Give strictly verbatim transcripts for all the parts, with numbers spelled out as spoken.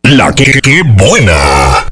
La que, que buena.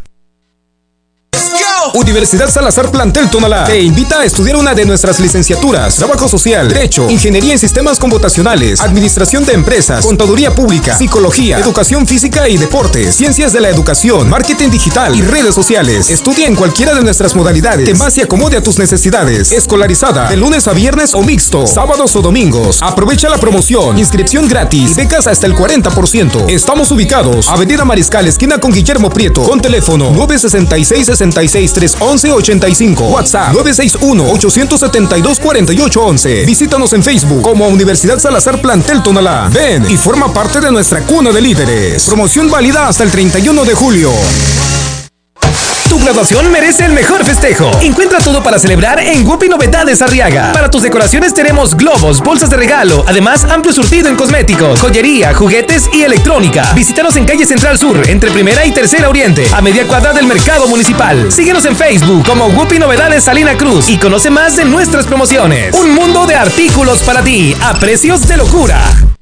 Universidad Salazar Plantel Tonalá te invita a estudiar una de nuestras licenciaturas: Trabajo Social, Derecho, Ingeniería en Sistemas Computacionales, Administración de Empresas, Contaduría Pública, Psicología, Educación Física y Deportes, Ciencias de la Educación, Marketing Digital y Redes Sociales. Estudia en cualquiera de nuestras modalidades que más se acomode a tus necesidades. Escolarizada de lunes a viernes o mixto, sábados o domingos. Aprovecha la promoción, inscripción gratis y becas hasta el cuarenta por ciento. Estamos ubicados Avenida Mariscal, esquina con Guillermo Prieto, con teléfono nueve seis seis, seis seis, tres once, ochenta y cinco, WhatsApp nueve seis uno, ocho siete dos, cuatro ocho once. Visítanos en Facebook como Universidad Salazar Plantel Tonalá. Ven y forma parte de nuestra cuna de líderes. Promoción válida hasta el treinta y uno de julio. Tu graduación merece el mejor festejo. Encuentra todo para celebrar en Whoopi Novedades Arriaga. Para tus decoraciones tenemos globos, bolsas de regalo, además amplio surtido en cosméticos, joyería, juguetes y electrónica. Visítanos en calle Central Sur, entre Primera y Tercera Oriente, a media cuadra del Mercado Municipal. Síguenos en Facebook como Whoopi Novedades Salina Cruz y conoce más de nuestras promociones. Un mundo de artículos para ti, a precios de locura.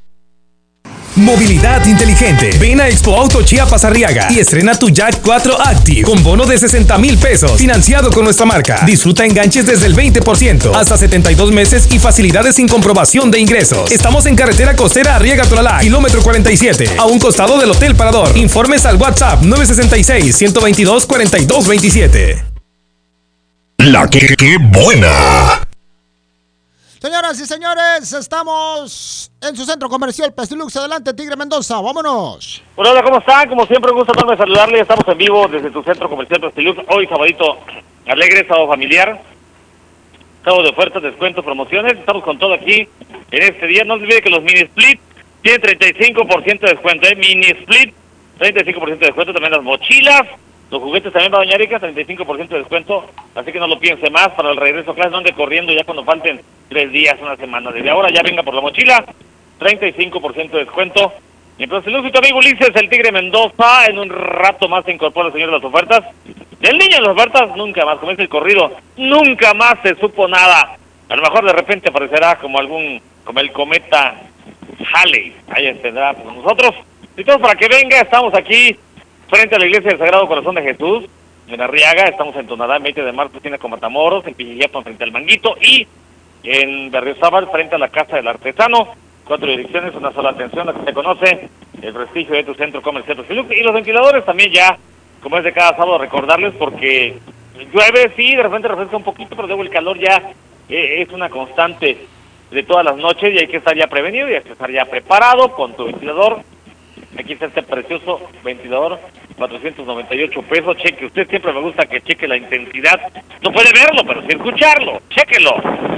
Movilidad inteligente. Ven a Expo Auto Chiapas Arriaga y estrena tu Jack cuatro Active con bono de sesenta mil pesos, financiado con nuestra marca. Disfruta enganches desde el veinte por ciento, hasta setenta y dos meses y facilidades sin comprobación de ingresos. Estamos en carretera costera Arriaga Tonalá, kilómetro cuarenta y siete, a un costado del Hotel Parador. Informes al WhatsApp nueve seis seis, uno dos dos, cuatro dos dos siete. La que, que buena. Señoras y señores, estamos en su centro comercial Pestilux. Adelante, Tigre Mendoza, vámonos. Hola, ¿cómo están? Como siempre, un gusto enorme saludarle. Estamos en vivo desde tu centro comercial Pestilux. Hoy, sabadito alegre, sábado familiar, sábado de ofertas, descuentos, promociones. Estamos con todo aquí en este día. No se olvide que los mini split tienen treinta y cinco por ciento de descuento, ¿eh? Mini split, treinta y cinco por ciento de descuento. También las mochilas, los juguetes también, va doña Erika, treinta y cinco por ciento de descuento. Así que no lo piense más para el regreso a clase. No ande corriendo ya cuando falten tres días, una semana. Desde ahora ya venga por la mochila, treinta y cinco por ciento de descuento. Y entonces, Luz y tu amigo Ulises, el Tigre Mendoza, en un rato más se incorpora el señor de las ofertas. Del niño de las ofertas, nunca más, como es el corrido, nunca más se supo nada. A lo mejor de repente aparecerá como algún, como el cometa Halley, ahí tendrá con nosotros. Y todos para que venga, estamos aquí frente a la iglesia del Sagrado Corazón de Jesús, en Arriaga. Estamos en Tonalá, veinte de marzo, tiene con Matamoros, en Pijillapan frente al Manguito, y en Berriozábal frente a la Casa del Artesano. Cuatro direcciones, una sola atención, la que se conoce, el prestigio de tu centro comercial. Y los ventiladores también ya, como es de cada sábado, recordarles, porque llueve, sí, de repente refresca un poquito, pero luego el calor ya eh, es una constante de todas las noches y hay que estar ya prevenido y hay que estar ya preparado con tu ventilador. Aquí está este precioso ventilador, cuatrocientos noventa y ocho pesos. Cheque, usted siempre me gusta que cheque la intensidad. No puede verlo, pero sí escucharlo. Chéquelo.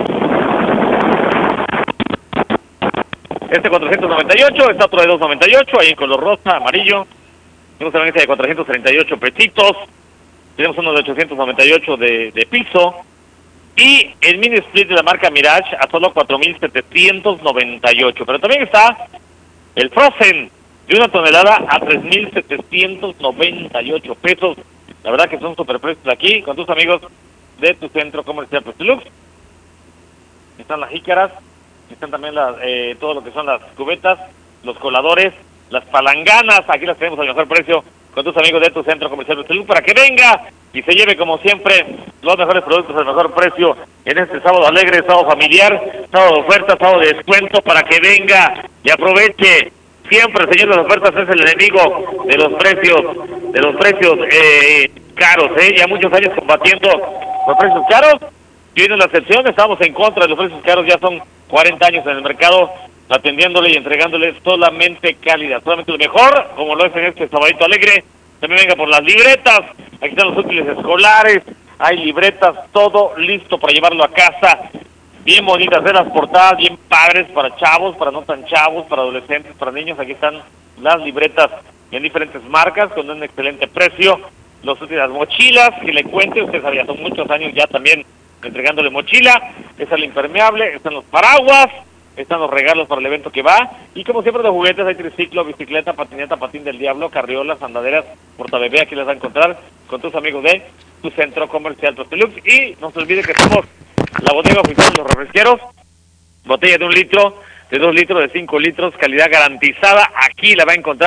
Este cuatrocientos noventa y ocho, está otro de doscientos noventa y ocho, ahí en color rosa, amarillo. Tenemos también este de cuatrocientos treinta y ocho pesitos. Tenemos uno de ochocientos noventa y ocho de, de piso. Y el mini split de la marca Mirage a solo cuatro mil setecientos noventa y ocho. Pero también está el Frozen de una tonelada a tres mil setecientos noventa y ocho pesos. La verdad que son super precios aquí con tus amigos de tu centro comercial Pestilux. Están las jícaras, están también las, eh, todo lo que son las cubetas, los coladores, las palanganas. Aquí las tenemos al mejor precio con tus amigos de tu centro comercial Pestilux para que venga y se lleve como siempre los mejores productos al mejor precio en este sábado alegre, sábado familiar, sábado de oferta, sábado de descuento, para que venga y aproveche. Siempre el señor de las ofertas es el enemigo de los precios, de los precios eh, caros, ¿eh? Ya muchos años combatiendo los precios caros, y hoy no es la excepción. Estamos en contra de los precios caros, ya son cuarenta años en el mercado, atendiéndole y entregándole solamente calidad, solamente lo mejor, como lo es en este sabadito alegre. También venga por las libretas, aquí están los útiles escolares, hay libretas, todo listo para llevarlo a casa. Bien bonitas, de las portadas, bien padres para chavos, para no tan chavos, para adolescentes, para niños. Aquí están las libretas en diferentes marcas con un excelente precio. Los útiles, las mochilas, que le cuente, usted sabía, son muchos años ya también entregándole mochila. Está el impermeable, están los paraguas, están los regalos para el evento que va. Y como siempre de juguetes hay triciclo, bicicleta, patineta, patín del diablo, carriolas, andaderas, portabebé. Aquí las va a encontrar con tus amigos de tu centro comercial Pestilux. Y no se olvide que somos la bodega oficial de los refresqueros, botella de un litro, de dos litros, de cinco litros, calidad garantizada. Aquí la va a encontrar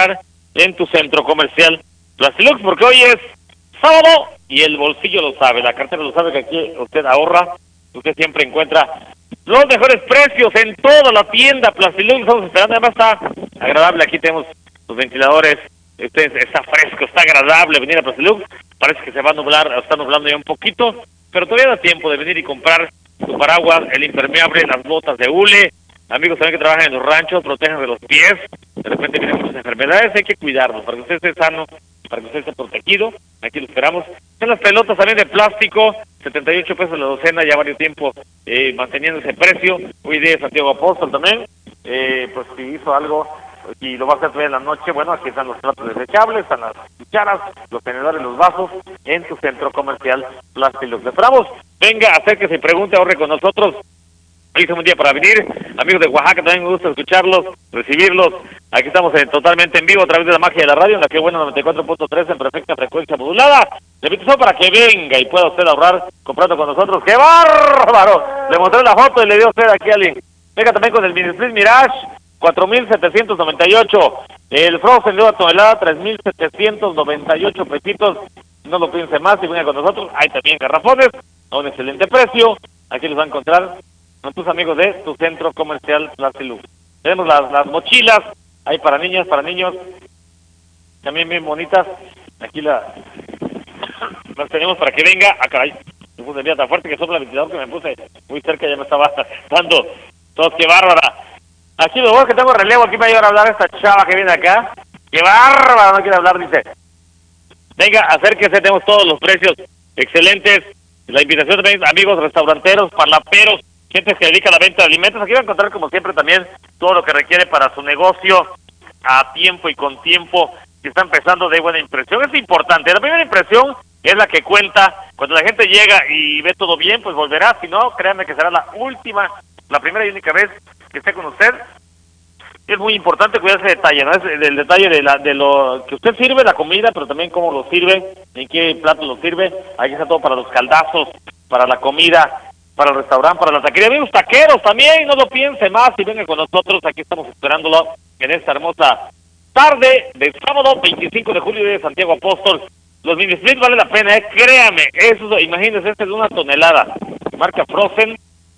en tu centro comercial Plastilux, porque hoy es sábado y el bolsillo lo sabe, la cartera lo sabe, que aquí usted ahorra, usted siempre encuentra los mejores precios en toda la tienda Plastilux. Estamos esperando, además está agradable, aquí tenemos los ventiladores, este está fresco, está agradable venir a Plastilux. Parece que se va a nublar, está nublando ya un poquito, pero todavía da tiempo de venir y comprar su paraguas, el impermeable, las botas de hule. Amigos también que trabajan en los ranchos, protegen de los pies, de repente vienen muchas enfermedades, hay que cuidarlos para que usted esté sano, para que usted esté protegido. Aquí lo esperamos. En las pelotas también de plástico, setenta y ocho pesos la docena, ya varios tiempo eh, manteniendo ese precio. Hoy día Santiago Apóstol también, eh, pues si hizo algo y lo va a hacer todavía en la noche, bueno, aquí están los platos desechables, están las cucharas, los tenedores, los vasos, en tu centro comercial Plastilux. Le esperamos, venga, acérquese y pregunte, ahorre con nosotros. Hoy es un día para venir, amigos de Oaxaca, también me gusta escucharlos, recibirlos. Aquí estamos en, totalmente en vivo a través de la magia de la radio, en la que buena noventa y cuatro punto tres en perfecta frecuencia modulada. Le invito para que venga y pueda usted ahorrar comprando con nosotros. ¡Qué bárbaro! Le mostré la foto y le dio usted aquí a alguien. Venga también con el Mini Split Mirage, cuatro mil setecientos noventa y ocho. El Frozen de una tonelada, tres mil setecientos noventa y ocho pesitos. No lo piense más y venga con nosotros. Hay también garrafones a un excelente precio. Aquí los va a encontrar con tus amigos de tu centro comercial Plastilux. Tenemos las, las mochilas, hay para niñas, para niños, también bien bonitas. Aquí la, las tenemos para que venga. Ah, caray, me puse bien tan fuerte que sopla el ventilador que me puse muy cerca, ya me estaba dando tos, qué bárbara. Aquí lo bueno que tengo relevo, aquí me va a ayudar a hablar esta chava que viene acá. Qué bárbara, no quiere hablar, dice. Venga, acérquese, tenemos todos los precios excelentes. La invitación también, amigos restauranteros, parlaperos, gente que dedica a la venta de alimentos. Aquí va a encontrar, como siempre, también todo lo que requiere para su negocio a tiempo y con tiempo. Si está empezando, de buena impresión. Es importante. La primera impresión es la que cuenta. Cuando la gente llega y ve todo bien, pues volverá. Si no, créanme que será la última, la primera y única vez que esté con usted. Es muy importante cuidar ese detalle, ¿no? Es el detalle de, la, de lo que usted sirve, la comida, pero también cómo lo sirve, en qué plato lo sirve. Aquí está todo para los caldazos, para la comida, para el restaurante, para la taquería. Amigos taqueros también, no lo piense más y venga con nosotros. Aquí estamos esperándolo en esta hermosa tarde de sábado veinticinco de julio de Santiago Apóstol. Los mini split vale la pena, ¿eh? Créame, eso, imagínense, este es de una tonelada, marca Frozen,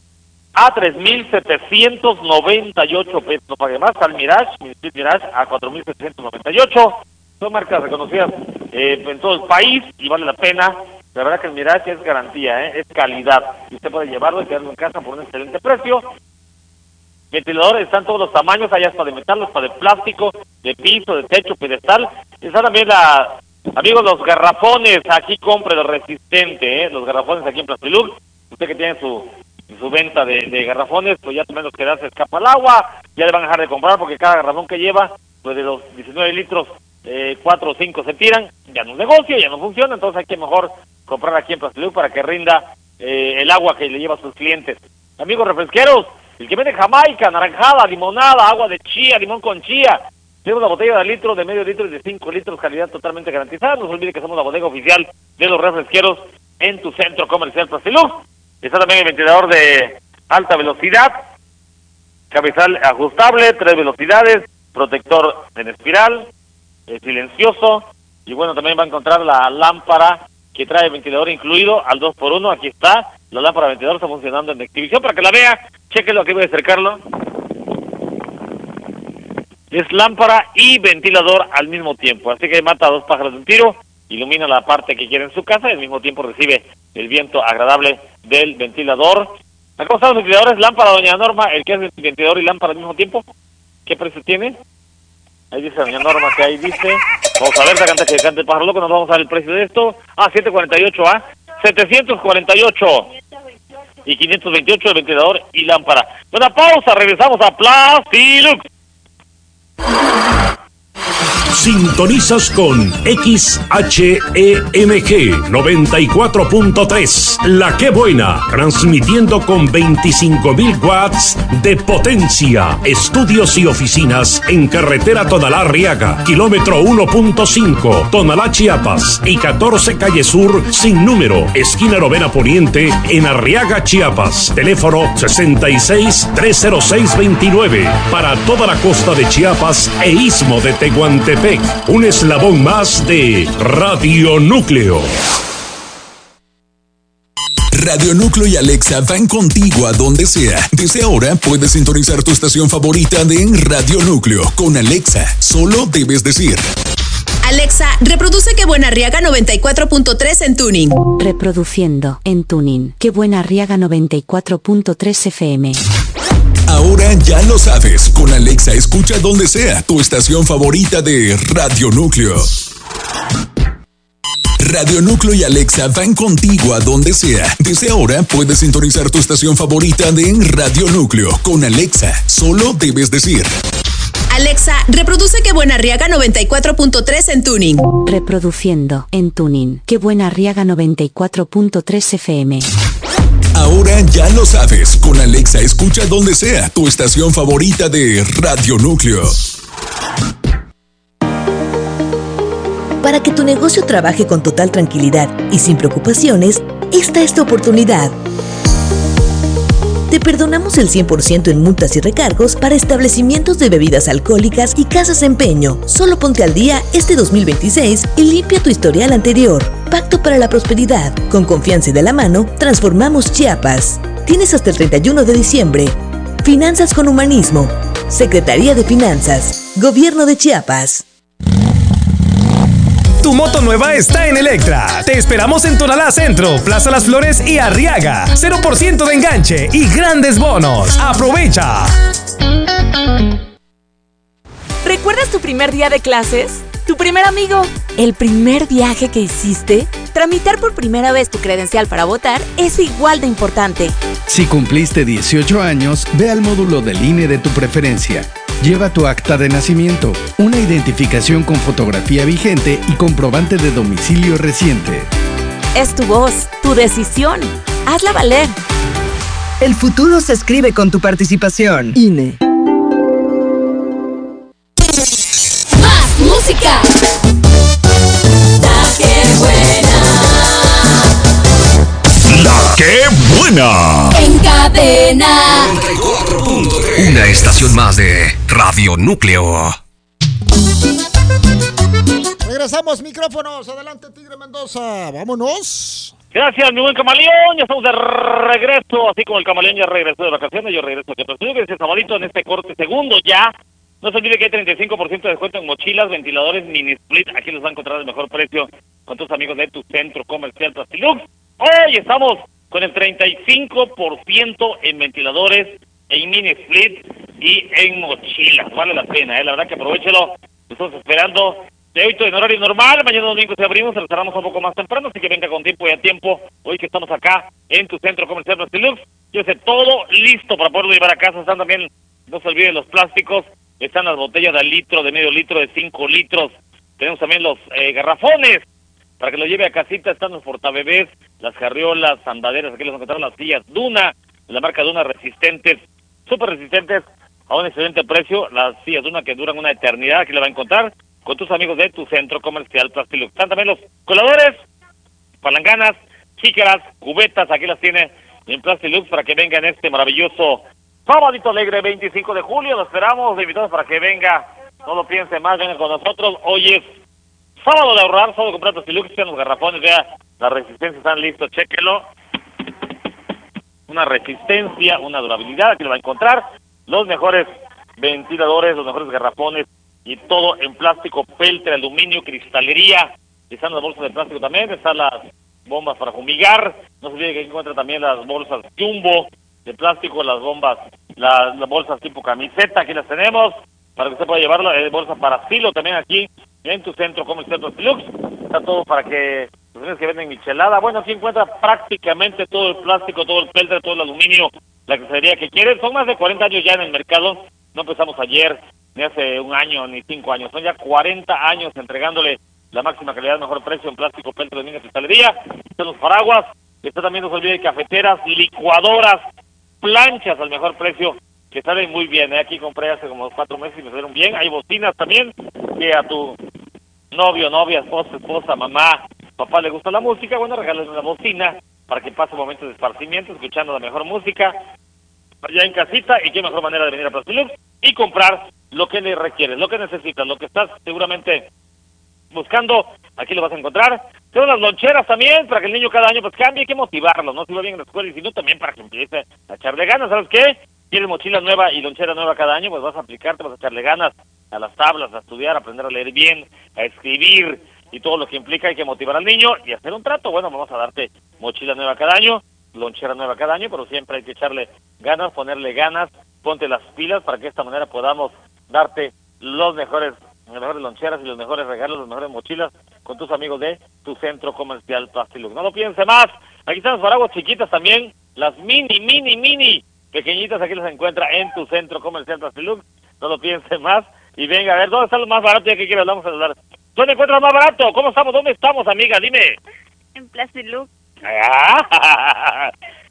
a tres mil setecientos noventa y ocho pesos. No pague más. Al Mirage, Mini Split Mirage, a cuatro mil setecientos noventa y ocho. Son marcas reconocidas eh, en todo el país y vale la pena. La verdad que el Mirage es garantía, ¿eh? Es calidad. Y usted puede llevarlo y quedarlo en casa por un excelente precio. Ventiladores están todos los tamaños, hay hasta de metal, hasta de plástico, de piso, de techo, pedestal. Está también la, amigos, los garrafones. Aquí compre lo resistente, ¿eh? Los garrafones aquí en Plastilux. Usted que tiene su su venta de, de garrafones, pues ya menos que se escapa el agua, ya le van a dejar de comprar porque cada garrafón que lleva, pues de los diecinueve litros, eh, cuatro o cinco se tiran, ya no es negocio, ya no funciona. Entonces hay que mejor comprar aquí en Plastilux para que rinda eh, el agua que le lleva a sus clientes. Amigos refresqueros, el que vende Jamaica, naranjada, limonada, agua de chía, limón con chía, tenemos la botella de litro, de medio litro y de cinco litros, calidad totalmente garantizada. No se olvide que somos la bodega oficial de los refresqueros en tu centro comercial Plastilux. Está también el ventilador de alta velocidad, cabezal ajustable, tres velocidades, protector en espiral, eh, silencioso, y bueno, también va a encontrar la lámpara que trae el ventilador incluido al dos por uno. Aquí está, la lámpara de ventilador está funcionando en exhibición para que la vea. Chéquelo, aquí voy a acercarlo. Es lámpara y ventilador al mismo tiempo, así que mata a dos pájaros de un tiro. Ilumina la parte que quiere en su casa y al mismo tiempo recibe el viento agradable del ventilador. ¿Cómo están los ventiladores? Lámpara, doña Norma, el que es ventilador y lámpara al mismo tiempo. ¿Qué precio tiene? Ahí dice doña Norma que ahí dice. Vamos a ver, la canta que canta el pájaro loco, nos vamos a ver el precio de esto. Ah, setecientos cuarenta y ocho, ¿ah? setecientos cuarenta y ocho. Y quinientos veintiocho el ventilador y lámpara. Una pausa, regresamos a Plastilux. Sintonizas con X H E M G noventa y cuatro punto tres, La Que Buena, transmitiendo con veinticinco mil watts de potencia. Estudios y oficinas en carretera Tonalá-Arriaga, kilómetro uno punto cinco, Tonalá, Chiapas, y catorce calle Sur, sin número, esquina Novena Poniente, en Arriaga, Chiapas. Teléfono sesenta y seis, trescientos seis, veintinueve, para toda la costa de Chiapas e Istmo de Tehuantepec. Tech, un eslabón más de Radio Núcleo. Radio Núcleo y Alexa van contigo a donde sea. Desde ahora puedes sintonizar tu estación favorita de Radio Núcleo con Alexa. Solo debes decir: Alexa, reproduce Qué Buena Arriaga noventa y cuatro punto tres en Tuning. Reproduciendo en Tuning Qué Buena Arriaga noventa y cuatro punto tres F M. Ahora ya lo sabes. Con Alexa escucha donde sea tu estación favorita de Radio Núcleo. Radio Núcleo y Alexa van contigo a donde sea. Desde ahora puedes sintonizar tu estación favorita de Radio Núcleo con Alexa. Solo debes decir: Alexa, reproduce Qué Buena Arriaga noventa y cuatro punto tres en Tuning. Reproduciendo en Tuning Qué Buena Arriaga noventa y cuatro punto tres F M. Ahora ya lo sabes. Con Alexa escucha donde sea tu estación favorita de Radio Núcleo. Para que tu negocio trabaje con total tranquilidad y sin preocupaciones, esta es tu oportunidad. Te perdonamos el cien por ciento en multas y recargos para establecimientos de bebidas alcohólicas y casas de empeño. Solo ponte al día este dos mil veintiséis y limpia tu historial anterior. Pacto para la prosperidad. Con confianza y de la mano, transformamos Chiapas. Tienes hasta el treinta y uno de diciembre. Finanzas con humanismo. Secretaría de Finanzas. Gobierno de Chiapas. Tu moto nueva está en Electra. Te esperamos en Tonalá Centro, Plaza Las Flores y Arriaga. cero por ciento de enganche y grandes bonos. ¡Aprovecha! ¿Recuerdas tu primer día de clases? ¿Tu primer amigo? ¿El primer viaje que hiciste? Tramitar por primera vez tu credencial para votar es igual de importante. Si cumpliste dieciocho años, ve al módulo del I N E de tu preferencia. Lleva tu acta de nacimiento, una identificación con fotografía vigente y comprobante de domicilio reciente. Es tu voz, tu decisión. Hazla valer. El futuro se escribe con tu participación. I N E. ¡Más música! La que buena. La que buena. En cadena. Una estación más de Radio Núcleo. Regresamos, micrófonos. Adelante, Tigre Mendoza. Vámonos. Gracias, mi buen camaleón. Ya estamos de regreso. Así como el camaleón ya regresó de vacaciones, yo regreso aquí. Pero que ese sabadito en este corte segundo ya. No se olvide que hay treinta y cinco por ciento de descuento en mochilas, ventiladores, mini split. Aquí los va a encontrar el mejor precio con tus amigos de tu centro comercial Plastilux. Hoy estamos con el treinta y cinco por ciento en ventiladores, en mini split y en mochilas. Vale la pena, ¿eh? La verdad que aprovechelo. Estamos esperando de hoy en horario normal. Mañana domingo se abrimos, se cerramos un poco más temprano, así que venga con tiempo y a tiempo. Hoy que estamos acá en tu centro comercial Plastilux, yo sé todo listo para poderlo llevar a casa. Están también, no se olviden los plásticos, están las botellas de al litro, de medio litro, de cinco litros. Tenemos también los eh, garrafones para que lo lleve a casita. Están los portabebés, las carriolas, andaderas. Aquí los encontramos las sillas Duna, la marca Duna, resistentes, súper resistentes, a un excelente precio. Las sillas Duna que duran una eternidad, aquí la va a encontrar con tus amigos de tu centro comercial Plastilux. Están también los coladores, palanganas, chícaras, cubetas, aquí las tiene en Plastilux para que vengan este maravilloso sábadito alegre, veinticinco de julio. Los esperamos, le invitamos para que venga, no lo piense más, vengan con nosotros. Hoy es sábado de ahorrar, sábado de comprar Plastilux, sean los garrafones, vea, las resistencias están listos, chéquelo. Una resistencia, una durabilidad, aquí lo va a encontrar. Los mejores ventiladores, los mejores garrafones y todo en plástico, peltre, aluminio, cristalería. Están las bolsas de plástico también, están las bombas para fumigar. No se olvide que encuentra también las bolsas Jumbo de plástico, las bombas, las, las bolsas tipo camiseta, aquí las tenemos, para que usted pueda llevarlo, eh, bolsa para silo también aquí en tu centro comercial Plastilux. Está todo para que los señores que venden michelada, bueno, aquí encuentra prácticamente todo el plástico, todo el peltre, todo el aluminio, la cristalería que quiere. Son más de cuarenta años ya en el mercado, no empezamos ayer, ni hace un año, ni cinco años, son ya cuarenta años entregándole la máxima calidad, mejor precio en plástico, peltre, aluminio, cristalería. Están los paraguas, está también, no se olvide, cafeteras, licuadoras, planchas al mejor precio, que salen muy bien, ¿eh? Aquí compré hace como cuatro meses y me salieron bien. Hay bocinas también, que a tu novio, novia, esposa, esposa, mamá, papá le gusta la música, bueno, regálale una bocina para que pase momentos de esparcimiento, escuchando la mejor música allá en casita. Y qué mejor manera de venir a Plastilux y comprar lo que le requieres, lo que necesitas, lo que estás seguramente buscando, aquí lo vas a encontrar. Tenemos las loncheras también, para que el niño cada año pues cambie, hay que motivarlo, ¿no? Si va bien en la escuela y si no, también para que empiece a echarle ganas, ¿sabes qué? Tienes mochila nueva y lonchera nueva cada año, pues vas a aplicarte, vas a echarle ganas a las tablas, a estudiar, a aprender a leer bien, a escribir y todo lo que implica. Hay que motivar al niño y hacer un trato. Bueno, vamos a darte mochila nueva cada año, lonchera nueva cada año, pero siempre hay que echarle ganas, ponerle ganas, ponte las pilas para que de esta manera podamos darte los mejores, las mejores loncheras y los mejores regalos, las mejores mochilas con tus amigos de tu centro comercial Plastilux. No lo piense más, aquí están las paraguas chiquitas también, las mini, mini, mini, pequeñitas, aquí las encuentra en tu centro comercial Plastilux. No lo piense más y venga a ver, ¿dónde está lo más barato? Ya que quieras, vamos a hablar. ¿Dónde encuentras más barato? ¿Cómo estamos? ¿Dónde estamos, amiga? Dime. En Plastilux. Ah,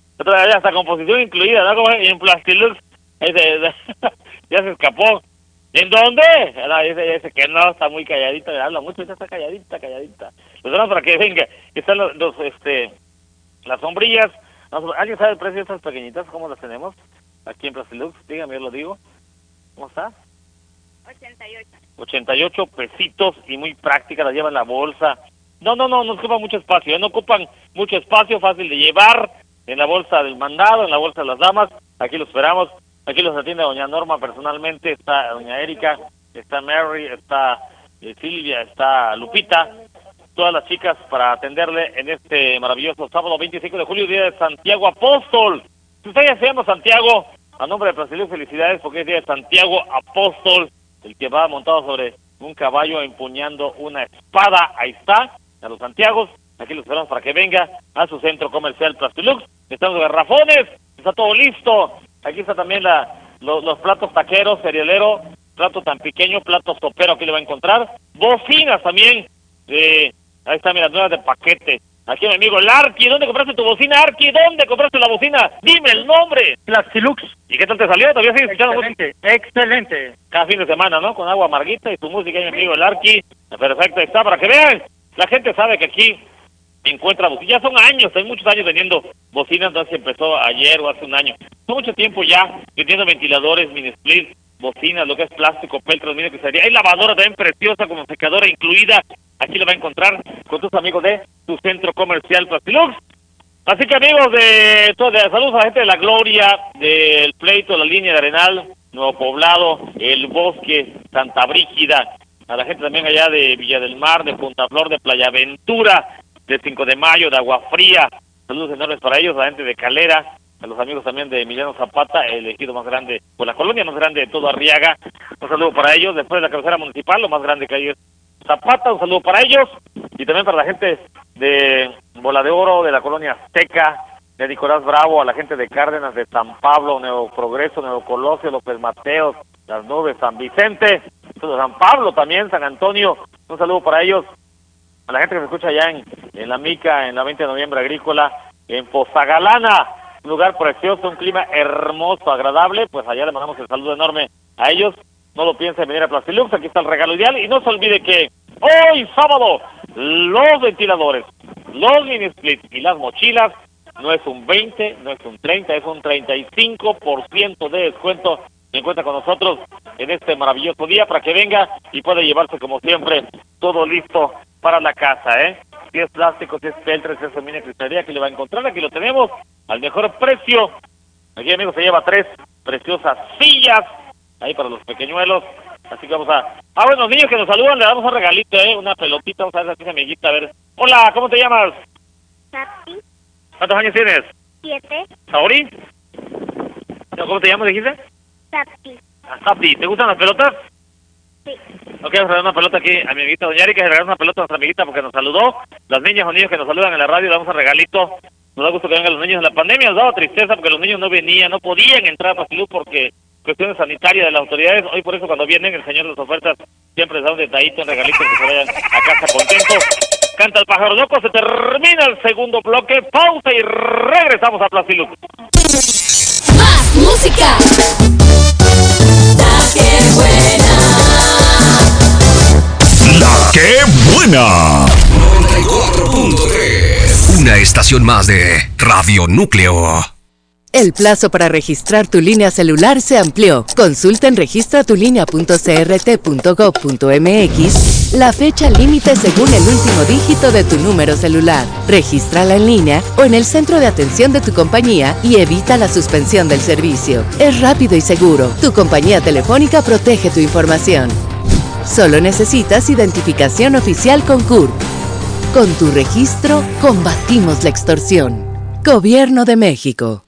ya está composición incluida, ¿no? Como en Plastilux. Ese, ya se escapó. ¿En dónde? No, ese, ese que no, está muy calladita, habla mucho, ya está calladita, calladita. Pues vamos para que venga. Están los, los este, las sombrillas. ¿Alguien sabe el precio de estas pequeñitas? ¿Cómo las tenemos? Aquí en Plastilux, dígame, yo lo digo. ¿Cómo está? ochenta y ocho. ochenta y ocho pesitos y muy práctica, las lleva en la bolsa. No, no, no, no ocupan mucho espacio, ¿eh? No ocupan mucho espacio, fácil de llevar en la bolsa del mandado, en la bolsa de las damas. Aquí lo esperamos. Aquí los atiende doña Norma personalmente, está doña Erika, está Mary, está eh, Silvia, está Lupita, todas las chicas para atenderle en este maravilloso sábado veinticinco de julio, día de Santiago Apóstol. Si usted ya se llama Santiago, a nombre de Plastilux, felicidades porque es día de Santiago Apóstol, el que va montado sobre un caballo empuñando una espada. Ahí está, a los Santiagos. Aquí los esperamos para que venga a su centro comercial Plastilux. Están los garrafones, está todo listo. Aquí está también la, los, los platos taqueros, cerealero, plato tan pequeño, plato sopero, aquí le va a encontrar. Bocinas también, eh, ahí está, mira, nuevas de paquete. Aquí mi amigo el Arqui, ¿dónde compraste tu bocina, Arqui? ¿Dónde compraste la bocina? Dime el nombre. Plastilux. ¿Y qué tal te salió? ¿Todavía sigues escuchando música? Excelente. Cada fin de semana, ¿no? Con agua amarguita y tu música, mi amigo el Arqui. Perfecto, ahí está, para que vean. La gente sabe que aquí encuentra bocinas. Ya son años, hay muchos años vendiendo bocinas, no se empezó ayer o hace un año. Son mucho tiempo ya vendiendo ventiladores, mini split, bocinas, lo que es plástico, peltros, mire que sería. Hay lavadora también preciosa como secadora incluida. Aquí lo va a encontrar con tus amigos de tu centro comercial Plastilux. Así que amigos de, de saludos a la gente de La Gloria, del Pleito, la línea de Arenal, Nuevo Poblado, El Bosque, Santa Brígida, a la gente también allá de Villa del Mar, de Punta Flor, de Playa Ventura, de cinco de mayo, de Agua Fría. Saludos enormes para ellos, a la gente de Calera, a los amigos también de Emiliano Zapata, el ejido más grande, o la colonia más grande de todo Arriaga. Un saludo para ellos. Después de la cabecera municipal, lo más grande que hay es Zapata, un saludo para ellos. Y también para la gente de Bola de Oro, de la colonia Azteca, de Nicolás Bravo, a la gente de Cárdenas, de San Pablo, Nuevo Progreso, Nuevo Colosio, López Mateos, Las Nubes, San Vicente, San Pablo también, San Antonio. Un saludo para ellos. A la gente que se escucha allá en, en La Mica, en la veinte de noviembre agrícola, en Pozagalana, un lugar precioso, un clima hermoso, agradable, pues allá le mandamos el saludo enorme a ellos. No lo piensen venir a Plastilux, aquí está el regalo ideal. Y no se olvide que hoy sábado, los ventiladores, los mini split y las mochilas, no es un veinte, no es un treinta, es un treinta y cinco por ciento de descuento. Se encuentra con nosotros en este maravilloso día para que venga y pueda llevarse como siempre todo listo para la casa, ¿eh? Si es plástico, si es peltre, si es mini cristalería, aquí le va a encontrar, aquí lo tenemos al mejor precio. Aquí, amigos, se lleva tres preciosas sillas ahí para los pequeñuelos. Así que vamos a... Ah, bueno, los niños que nos saludan, le damos un regalito, ¿eh? Una pelotita, vamos a ver a esa amiguita, a ver. Hola, ¿cómo te llamas? Sapi. ¿Cuántos años tienes? Siete. ¿Saori? ¿Cómo te llamas, dijiste? Sapi. Ah, Sapi. ¿Te gustan las pelotas? Sí. Ok, vamos a dar una pelota aquí a mi amiguita Doña Erika, le regalamos una pelota a nuestra amiguita porque nos saludó. Las niñas o niños que nos saludan en la radio, le damos un regalito. Nos da gusto que vengan los niños. En la pandemia nos daba tristeza porque los niños no venían, no podían entrar a Plastilux porque cuestiones sanitarias de las autoridades. Hoy por eso cuando vienen el señor de las ofertas siempre les da un detallito, un regalito que se vayan a casa contentos. Canta el pájaro loco, se termina el segundo bloque, pausa y regresamos a Plastilux. Más música. La que buena. La que buena. noventa y cuatro punto tres. Una estación más de Radio Núcleo. El plazo para registrar tu línea celular se amplió. Consulta en registra tu línea punto c r t punto gov punto m x la fecha límite según el último dígito de tu número celular. Regístrala en línea o en el centro de atención de tu compañía y evita la suspensión del servicio. Es rápido y seguro. Tu compañía telefónica protege tu información. Solo necesitas identificación oficial con C U R P. Con tu registro, combatimos la extorsión. Gobierno de México.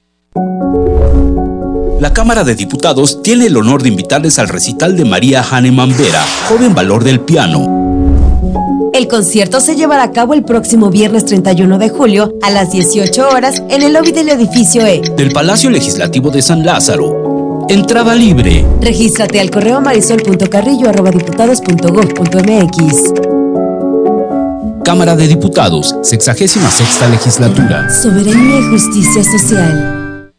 La Cámara de Diputados tiene el honor de invitarles al recital de María Hahnemann Vera, joven valor del piano. El concierto se llevará a cabo el próximo viernes treinta y uno de julio a las dieciocho horas en el lobby del edificio E del Palacio Legislativo de San Lázaro. Entrada libre. Regístrate al correo marisol punto carrillo arroba diputados punto gov punto m x. Cámara de Diputados, sexagésima sexta legislatura. Soberanía y justicia social.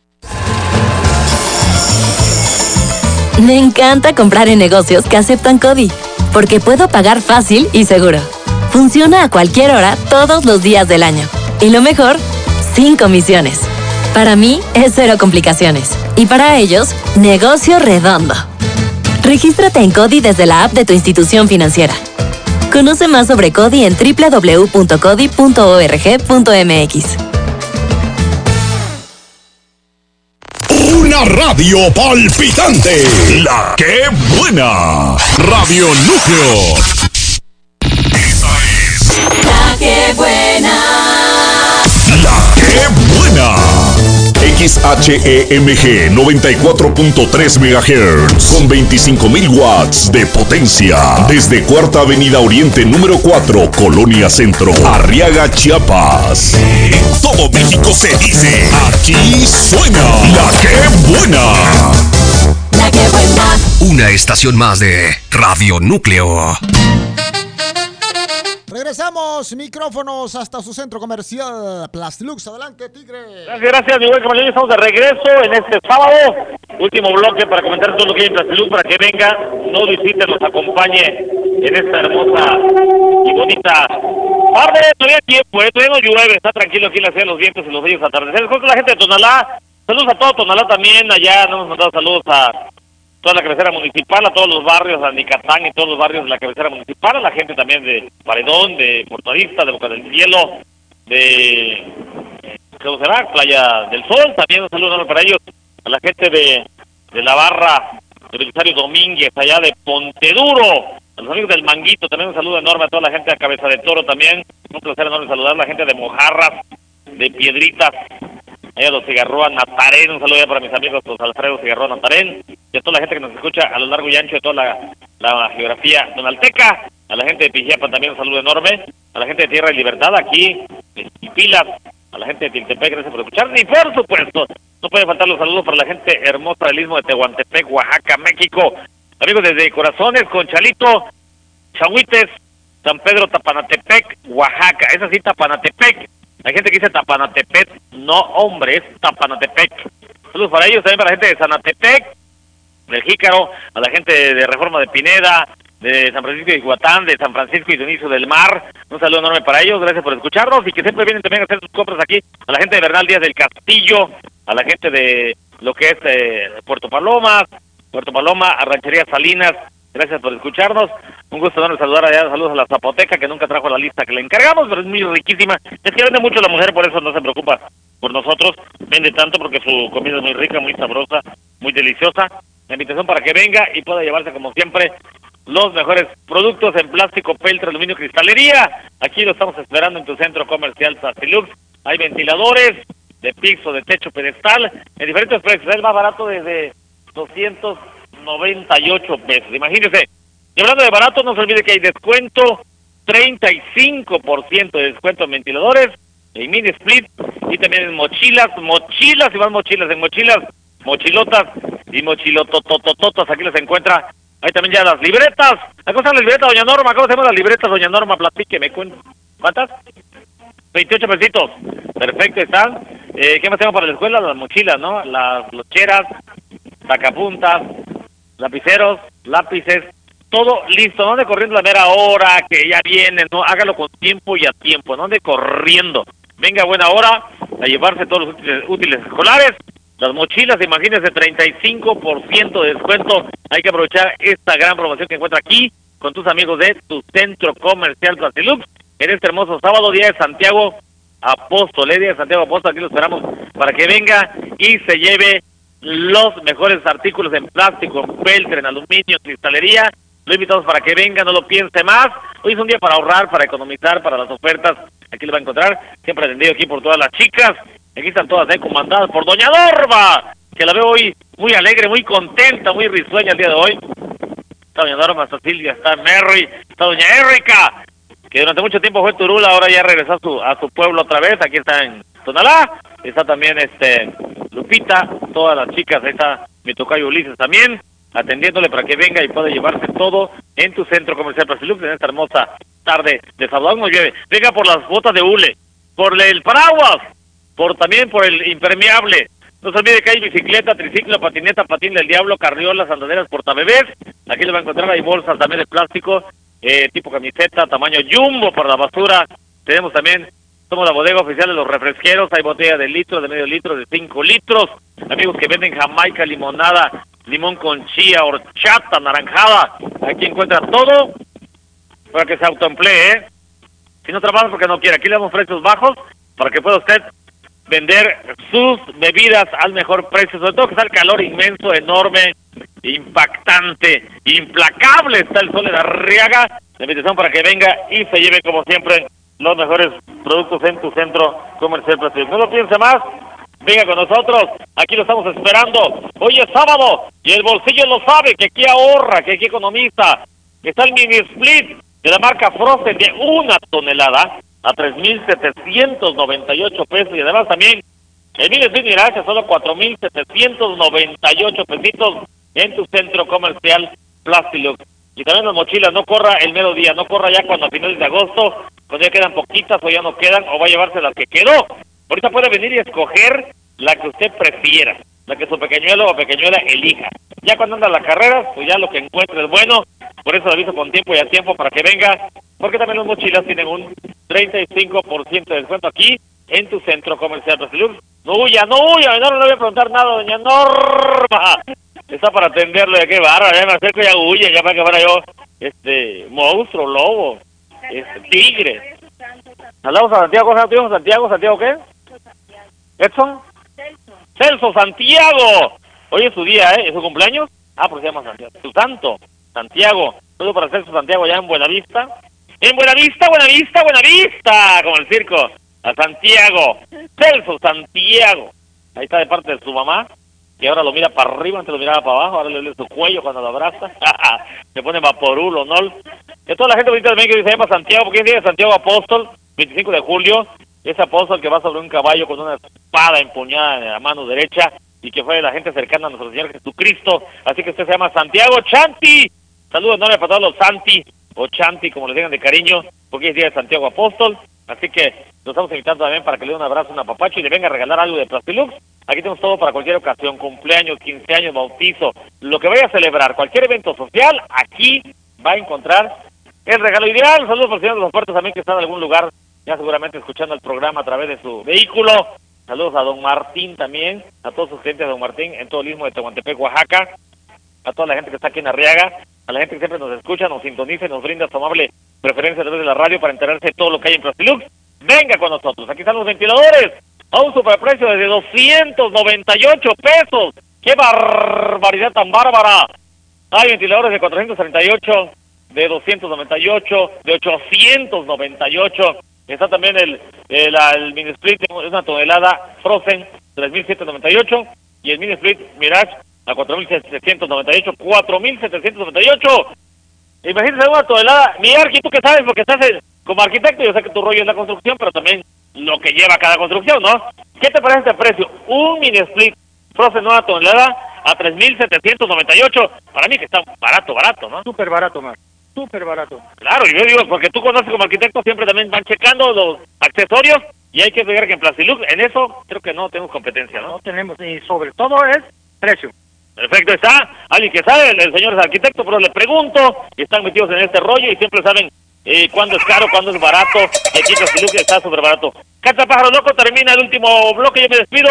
Me encanta comprar en negocios que aceptan CODI, porque puedo pagar fácil y seguro. Funciona a cualquier hora, todos los días del año. Y lo mejor, sin comisiones. Para mí, es cero complicaciones. Y para ellos, negocio redondo. Regístrate en CODI desde la app de tu institución financiera. Conoce más sobre CODI en doble u doble u doble u punto codi punto org punto m x. Una radio palpitante. La que buena. Radio Núcleo. Esa es. La que buena. La que buena. X H E M G noventa y cuatro punto tres megahertz con veinticinco mil watts de potencia desde Cuarta Avenida Oriente número cuatro, Colonia Centro, Arriaga, Chiapas. En todo México se dice, aquí suena La que buena. La que buena. Una estación más de Radio Núcleo. Regresamos, micrófonos hasta su centro comercial Plastilux. Adelante, Tigre. Gracias, gracias, mi buen compañero. Estamos de regreso en este sábado. Último bloque para comentar todo lo que hay en Plastilux para que venga, nos visite, nos acompañe en esta hermosa y bonita tarde. Todavía hay tiempo, ¿eh? Todavía no llueve, está tranquilo aquí en la ciudad de los vientos y los bellos atardeceres. Con la gente de Tonalá, saludos a todo Tonalá también. Allá nos hemos mandado saludos a toda la cabecera municipal, a todos los barrios, a Nicatán y todos los barrios de la cabecera municipal, a la gente también de Paredón, de Puerto Arista, de Boca del Cielo, de ¿cómo será? Playa del Sol, también un saludo enorme para ellos, a la gente de, de la barra de Belisario Domínguez, allá de Ponteduro, a los amigos del Manguito, también un saludo enorme a toda la gente de Cabeza de Toro también, un placer enorme saludar a la gente de Mojarras, de Piedritas, allá los Cigarroa Natarén, un saludo ya para mis amigos los Alfredo Cigarroa Natarén, y a toda la gente que nos escucha a lo largo y ancho de toda la, la geografía donalteca, a la gente de Pijiapa también un saludo enorme, a la gente de Tierra y Libertad aquí, de Pilas, a la gente de Tiltepec, gracias por escuchar, y por supuesto, no puede faltar los saludos para la gente hermosa del Istmo de Tehuantepec, Oaxaca, México, amigos desde Corazones, Conchalito, Chahuites, San Pedro, Tapanatepec, Oaxaca, esa sí, Tapanatepec. Hay gente que dice Tapanatepec, no hombre, es Tapanatepec. Saludos para ellos, también para la gente de Zanatepec, del Jícaro, a la gente de Reforma de Pineda, de San Francisco de Iguatán, de San Francisco y Dionisio del Mar. Un saludo enorme para ellos, gracias por escucharnos y que siempre vienen también a hacer sus compras aquí. A la gente de Bernal Díaz del Castillo, a la gente de lo que es eh, Puerto Palomas, Puerto Paloma, a Ranchería Salinas. Gracias por escucharnos. Un gusto enorme saludar allá. Saludos a la Zapoteca, que nunca trajo la lista que le encargamos, pero es muy riquísima. Es que vende mucho la mujer, por eso no se preocupa por nosotros. Vende tanto porque su comida es muy rica, muy sabrosa, muy deliciosa. La invitación para que venga y pueda llevarse, como siempre, los mejores productos en plástico, peltre, aluminio, cristalería. Aquí lo estamos esperando en tu centro comercial Plastilux. Hay ventiladores de piso, de techo, pedestal, en diferentes precios. Es más barato desde doscientos noventa y ocho pesos, imagínense. Y hablando de barato, no se olvide que hay descuento, treinta y cinco por ciento de descuento en ventiladores, en mini split, y también en mochilas, mochilas y más mochilas, en mochilas, mochilotas y mochilotototototas, aquí les encuentra. Hay también ya las libretas. ¿Cómo están las libretas, doña Norma? ¿Cómo se llaman las libretas, doña Norma? Platíqueme, ¿cuántas? veintiocho pesitos. Perfecto, están. Eh, ¿Qué más tengo para la escuela? Las mochilas, ¿no? Las locheras, sacapuntas, lapiceros, lápices, todo listo. No ande corriendo la mera hora, que ya viene, no, hágalo con tiempo y a tiempo, no ande corriendo. Venga a buena hora a llevarse todos los útiles, útiles escolares Las mochilas, imagínense, treinta y cinco por ciento de descuento. Hay que aprovechar esta gran promoción que encuentra aquí con tus amigos de tu centro comercial Plastilux en este hermoso sábado, día de Santiago Apóstol, ¿eh? Día de Santiago Apóstol. Aquí lo esperamos para que venga y se lleve los mejores artículos en plástico, en peltre, en aluminio, en cristalería. Lo invitamos para que venga, no lo piense más. Hoy es un día para ahorrar, para economizar, para las ofertas. Aquí lo va a encontrar, siempre atendido aquí por todas las chicas. Aquí están todas, ¿eh? Comandadas por Doña Norma, que la veo hoy muy alegre, muy contenta, muy risueña el día de hoy. Está Doña Norma, está Silvia, está Mary, está Doña Erika, que durante mucho tiempo fue Turula, ahora ya regresó a su, a su pueblo otra vez. Aquí está en Tonalá. Está también este Lupita, todas las chicas. Ahí está mi tocayo Ulises también, atendiéndole para que venga y pueda llevarse todo en tu centro comercial Plastilux en esta hermosa tarde de sábado. No llueve. Venga por las botas de hule, por el paraguas, por también por el impermeable. No se olvide que hay bicicleta, triciclo, patineta, patín del diablo, carriolas, andaderas, portabebés. Aquí lo va a encontrar. Hay bolsas también de plástico, eh, tipo camiseta, tamaño jumbo para la basura. Tenemos también, somos la bodega oficial de los refresqueros. Hay botella de litro, de medio litro, de cinco litros. Amigos que venden jamaica, limonada, limón con chía, horchata, naranjada. Aquí encuentra todo para que se autoemplee, ¿eh? Si no trabaja porque no quiere, aquí le damos precios bajos para que pueda usted vender sus bebidas al mejor precio, sobre todo que está el calor inmenso, enorme, impactante, implacable. Está el sol en Arriaga. La invitación para que venga y se lleve, como siempre, los mejores productos en tu centro comercial Plastilux. No lo piense más, venga con nosotros, aquí lo estamos esperando. Hoy es sábado y el bolsillo lo sabe, que aquí ahorra, que aquí economiza. Está el mini split de la marca Frozen de una tonelada a tres mil setecientos noventa y ocho pesos, y además también el mini split Mirage a solo cuatro mil setecientos noventa y ocho pesitos en tu centro comercial Plastilux. Y también las mochilas, no corra el mediodía, no corra ya cuando a finales de agosto, cuando ya quedan poquitas o ya no quedan, o va a llevarse las que quedó. Ahorita puede venir y escoger la que usted prefiera, la que su pequeñuelo o pequeñuela elija. Ya cuando anda a las carreras, pues ya lo que encuentre es bueno. Por eso le aviso con tiempo y a tiempo para que venga, porque también las mochilas tienen un treinta y cinco por ciento de descuento aquí en tu centro comercial Plastilux. No huya, no huya, no, no le voy a preguntar nada, doña Norma. Está para atenderlo, ya qué bárbaro, ya me acerco y ya huye, ya para que fuera yo, este, monstruo, lobo, este, tigre. Hablamos a Santiago, Santiago, Santiago, ¿Santiago qué? ¿Edson? Celso Santiago. Hoy es su día, ¿eh? ¿Es su cumpleaños? Ah, porque se llama Santiago. Su santo, Santiago. Todo para Celso Santiago allá en Buenavista. En Buenavista, Buenavista, Buenavista, como el circo. A Santiago. Celso Santiago. Ahí está de parte de su mamá, que ahora lo mira para arriba, antes lo miraba para abajo, ahora le duele su cuello cuando lo abraza. Se pone vaporul o no. De toda la gente bonita también que se llama Santiago, porque es día de Santiago Apóstol, veinticinco de julio. Ese apóstol que va sobre un caballo con una espada empuñada en la mano derecha y que fue la gente cercana a nuestro Señor Jesucristo. Así que usted se llama Santiago Chanti. Saludos enormes para todos los Santi o Chanti, como les digan de cariño, porque es día de Santiago Apóstol. Así que los estamos invitando también para que le dé un abrazo, un apapacho y le venga a regalar algo de Plastilux. Aquí tenemos todo para cualquier ocasión, cumpleaños, quince años, bautizo, lo que vaya a celebrar, cualquier evento social, aquí va a encontrar el regalo ideal. Saludos por el señor de los puertos también, que está en algún lugar, ya seguramente escuchando el programa a través de su vehículo. Saludos a don Martín también, a todos sus clientes de don Martín, en todo el istmo de Tehuantepec, Oaxaca, a toda la gente que está aquí en Arriaga, a la gente que siempre nos escucha, nos sintoniza y nos brinda su amable preferencia a través de la radio para enterarse de todo lo que hay en Plastilux. Venga con nosotros, aquí están los ventiladores a un superprecio de doscientos noventa y ocho pesos. ¡Qué barbaridad tan bárbara! Hay ventiladores de cuatrocientos treinta y ocho, de doscientos noventa y ocho, de ochocientos noventa y ocho. Está también el, el, el mini split de una tonelada Frozen, tres mil setecientos noventa y ocho, y el mini split Mirage a cuatro mil setecientos noventa y ocho, cuatro mil setecientos noventa y ocho. Imagínense una tonelada. Mi Arqui, tú que sabes, porque estás en, como arquitecto, yo sé que tu rollo es la construcción, pero también lo que lleva cada construcción, ¿no? ¿Qué te parece este precio? Un mini split Frozen una tonelada a tres mil setecientos noventa y ocho. Para mí que está barato, barato, ¿no? Súper barato, Mar. Súper barato. Claro, yo digo, porque tú conoces como arquitecto, siempre también van checando los accesorios y hay que ver que en Plastilux, en eso creo que no tenemos competencia, ¿no? No tenemos, y sobre todo es precio. Perfecto, está alguien que sabe, el, el señor es arquitecto, pero le pregunto, y están metidos en este rollo y siempre saben eh, cuándo es caro, cuándo es barato, y aquí en Plastilux está súper barato. Cacha Pájaro Loco, termina el último bloque, yo me despido.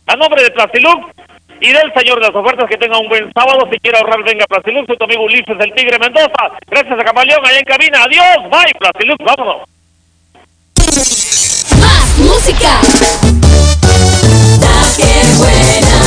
A nombre de Plastilux y del señor de las ofertas, que tenga un buen sábado. Si quiere ahorrar, venga Plastilux. Soy tu amigo Ulises, el Tigre Mendoza. Gracias a Camaleón, allá en cabina. Adiós, bye, Plastilux, vámonos. Más música. La que buena.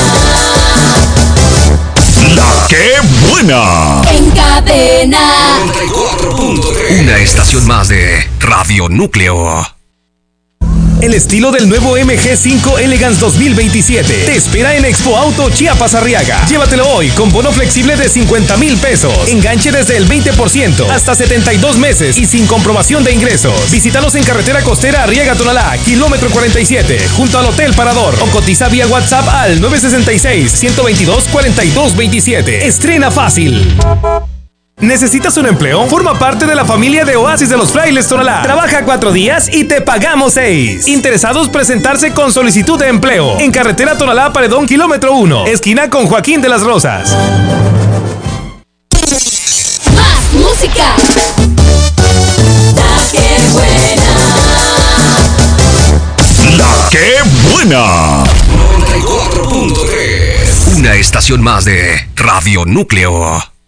La que buena. En cadena. Una estación más de Radio Núcleo. El estilo del nuevo M G cinco Elegance dos mil veintisiete te espera en Expo Auto Chiapas Arriaga. Llévatelo hoy con bono flexible de cincuenta mil pesos. Enganche desde el veinte por ciento hasta setenta y dos meses y sin comprobación de ingresos. Visítalos en carretera costera Arriaga Tonalá, kilómetro cuarenta y siete, junto al Hotel Parador, o cotiza vía WhatsApp al nueve seis seis, uno dos dos, cuatro dos dos siete. Estrena fácil. ¿Necesitas un empleo? Forma parte de la familia de Oasis de los Frailes Tonalá. Trabaja cuatro días y te pagamos seis. Interesados, presentarse con solicitud de empleo. En carretera Tonalá Paredón, kilómetro uno, esquina con Joaquín de las Rosas. Más música. La que buena. La que buena. noventa y cuatro punto tres. Una estación más de Radio Núcleo.